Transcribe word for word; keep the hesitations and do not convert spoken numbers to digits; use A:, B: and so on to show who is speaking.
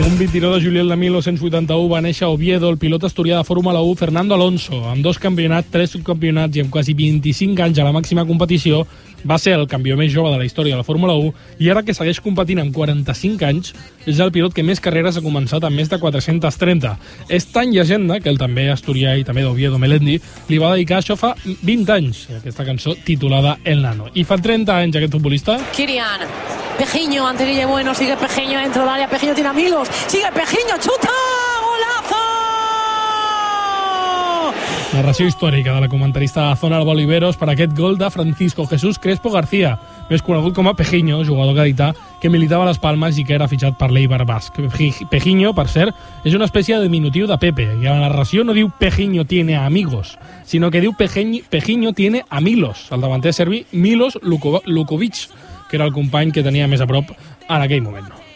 A: Un vint-i-nou de juliol de mil nou-cents vuitanta-u va néixer a Oviedo el pilot asturià de Fórmula u Fernando Alonso. Amb dos campionats, tres subcampionats i amb quasi vint-i-cinc anys a la màxima competició, va ser el campió més jove de la història de la Fórmula u i ara que segueix competint amb quaranta-cinc anys, és el pilot que més carreres ha començat amb més de quatre-cents trenta. És tan llegenda que el també asturià i també d'Oviedo Melendi li va dedicar això fa vint anys, aquesta cançó titulada El Nano. I fa trenta anys aquest futbolista...
B: Kirian, Pejiño, ante Guille Bueno, sigue Pejiño dentro del área, Pejiño tiene a Milos, sigue Pejiño, chuta, golazo!
A: Narració històrica de la comentarista de la zona Alba Oliveros per aquest gol de Francisco Jesús Crespo García, més conegut com a Pejiño, jugador gadità que militava a les Palmes i que era fitxat per l'Eibar basc. Pejiño, per cert, és una espècie de diminutiu de Pepe, i a la narració no diu Pejiño tiene amigos, sinó que diu Pejiño tiene a Milos, el davanter serbi Milos Lukovic, que era el company que tenia més a prop en aquell moment.